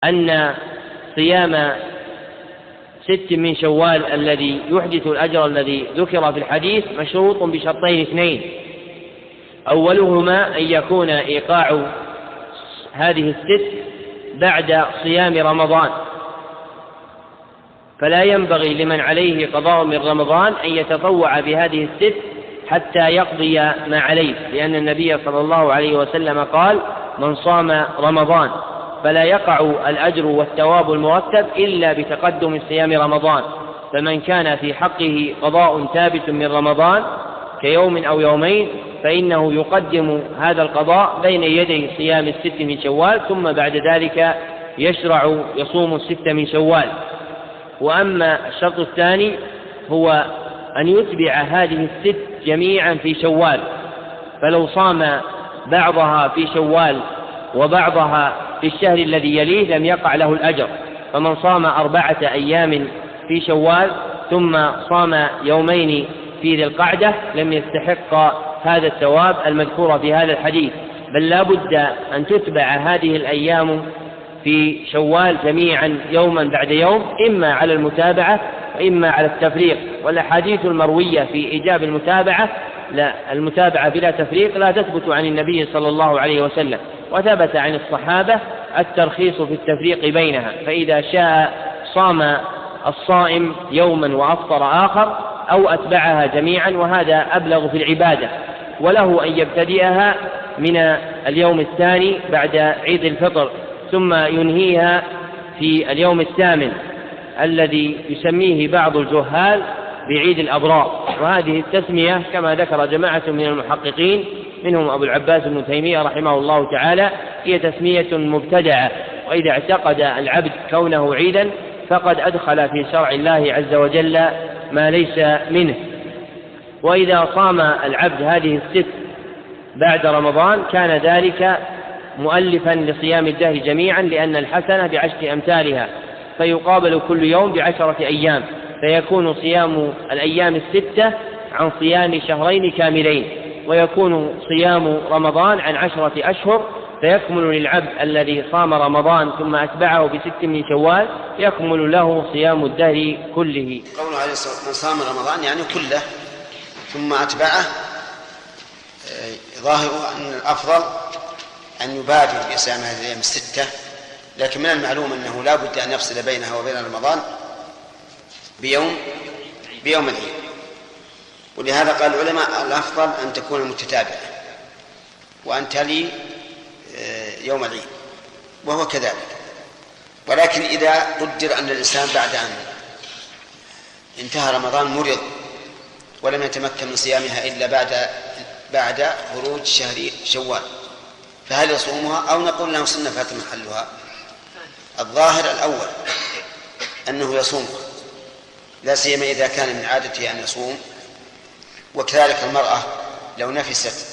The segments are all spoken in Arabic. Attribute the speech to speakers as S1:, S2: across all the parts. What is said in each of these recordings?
S1: أن صيام 6 من شوال الذي يحدث الأجر الذي ذكر في الحديث مشروط بشرطين اثنين: أولهما أن يكون إيقاع هذه 6 بعد صيام رمضان، فلا ينبغي لمن عليه قضاء من رمضان أن يتطوع بهذه 6 حتى يقضي ما عليه، لأن النبي صلى الله عليه وسلم قال: من صام رمضان فلا يقع الأجر والثواب المرتب إلا بتقدم صيام رمضان، فمن كان في حقه قضاء ثابت من رمضان كيوم أو يومين فإنه يقدم هذا القضاء بين يدي صيام 6 من شوال، ثم بعد ذلك يشرع يصوم 6 من شوال. وأما الشرط الثاني هو أن يتبع هذه 6 جميعا في شوال، فلو صام بعضها في شوال وبعضها في الشهر الذي يليه لم يقع له الأجر. فمن صام 4 أيام في شوال ثم صام يومين في ذي القعدة لم يستحق هذا الثواب المذكور في هذا الحديث، بل لا بد أن تتبع هذه الأيام في شوال جميعا يوما بعد يوم، إما على المتابعة وإما على التفريق. والأحاديث المروية في إيجاب المتابعة بلا تفريق لا تثبت عن النبي صلى الله عليه وسلم، وثبت عن الصحابة الترخيص في التفريق بينها، فإذا شاء صام الصائم يوما وأفطر آخر أو أتبعها جميعا، وهذا أبلغ في العبادة. وله أن يبتدئها من اليوم الثاني بعد عيد الفطر ثم ينهيها في اليوم الثامن الذي يسميه بعض الجهال بعيد الأبرار. وهذه التسمية كما ذكر جماعة من المحققين منهم أبو العباس بن تيمية رحمه الله تعالى هي تسمية مبتدعة، وإذا اعتقد العبد كونه عيدا فقد أدخل في شرع الله عز وجل ما ليس منه. وإذا صام العبد هذه 6 بعد رمضان كان ذلك مؤلفا لصيام الدهر جميعا، لأن الحسنة ب10 أمثالها، فيقابل كل يوم ب10 أيام، فيكون صيام الأيام 6 عن صيام شهرين كاملين، ويكون صيام رمضان عن 10 أشهر، فيكمل للعبد الذي صام رمضان ثم أتبعه ب6 من شوال يكمل له صيام الدهر كله.
S2: قوله عليه الصلاة والسلام من صام رمضان يعني كله ثم أتبعه، ظاهر أن الأفضل أن يبادر بصيام هذه الأيام 6، لكن من المعلوم أنه لا بد أن يفصل بينها وبين رمضان بيوم العيد، ولهذا قال العلماء الأفضل أن تكون متتابعة وأن تلي يوم العيد، وهو كذلك. ولكن إذا قدر أن الإنسان بعد أن انتهى رمضان مرض ولم يتمكن من صيامها إلا بعد خروج شهر شوال، فهل يصومها أو نقول له سنة فات محلها؟ الظاهر الأول أنه يصومها، لا سيما إذا كان من عادته أن يصوم. وكذلك المرأة لو نفست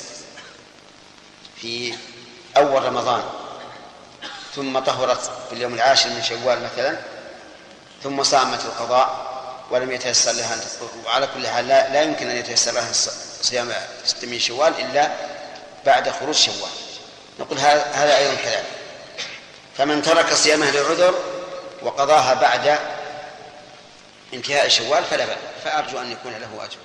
S2: في أول رمضان ثم طهرت في اليوم 10 من شوال مثلا ثم صامت القضاء ولم يتيسر لها، وعلى كل حال لا يمكن أن يتيسر لها صيام 6 من شوال إلا بعد خروج شوال، نقول هذا أيضا كذلك. فمن ترك صيامه لعذر وقضاها بعد انتهاء شوال فلا بأس، فأرجو أن يكون له أجر.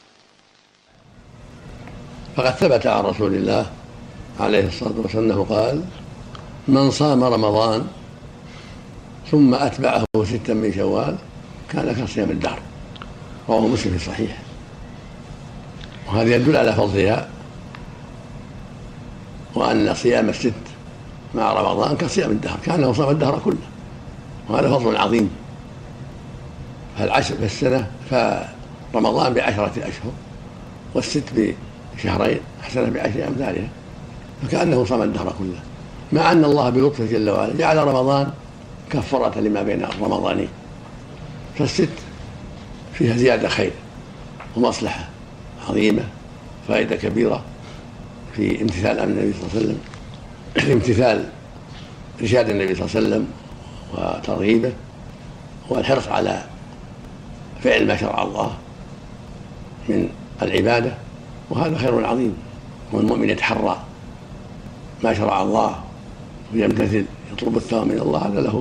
S3: فقد ثبت عن رسول الله عليه الصلاة والسلام قال: من صام رمضان ثم أتبعه 6 من شوال كان كصيام الدهر، رواه مسلم في الصحيح. وهذا يدل على فضلها، وأن صيام 6 مع رمضان كصيام الدهر، كأنه صام الدهر كله، وهذا فضل عظيم. فالعشر في السنة، فرمضان ب10 أشهر والست بشهرين حسنة ب10 أمثالها، فكأنه صام الدهر كله، مع أن الله بلطفه جل وعلا جعل رمضان كفارة لما بين الرمضانين. فالست فيها زيادة خير ومصلحة عظيمة، فائدة كبيرة في امتثال أمر النبي صلى الله عليه وسلم، في امتثال إرشاد النبي صلى الله عليه وسلم وترغيبه، والحرص على فعل ما شرع الله من العبادة، وهذا خير عظيم. والمؤمن يتحرى ما شرع الله ويمتثل يطلب الثواب من الله هذا له